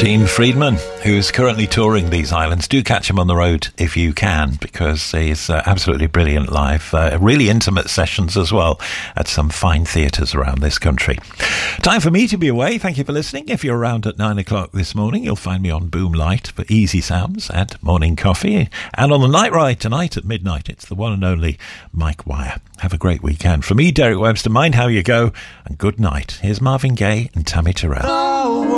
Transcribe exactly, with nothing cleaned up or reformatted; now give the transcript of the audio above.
Dean Friedman, who is currently touring these islands. Do catch him on the road if you can, because he's uh, absolutely brilliant live. Uh, really intimate sessions as well at some fine theatres around this country. Time for me to be away. Thank you for listening. If you're around at nine o'clock this morning, you'll find me on Boom Light for Easy Sounds and Morning Coffee. And on the Night Ride tonight at midnight, it's the one and only Mike Wire. Have a great weekend. From me, Derek Webster, mind how you go, and good night. Here's Marvin Gaye and Tammy Terrell.